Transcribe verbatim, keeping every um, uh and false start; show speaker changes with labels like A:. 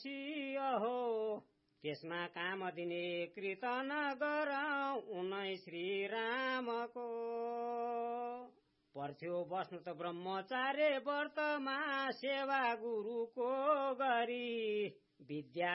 A: हो त्यसमा काम दिने कृत नगर उनै श्री रामको पर्थ्यो बस्नु त ब्रह्मचार्य व्रतमा सेवा गुरुको गरी विद्या